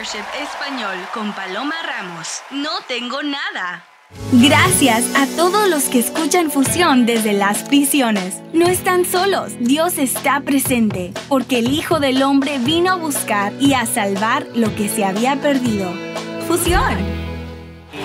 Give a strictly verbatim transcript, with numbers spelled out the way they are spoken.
Worship Español con Paloma Ramos. No tengo nada. Gracias a todos los que escuchan Fusión desde las prisiones. No están solos, Dios está presente, porque el Hijo del Hombre vino a buscar y a salvar lo que se había perdido. Fusión.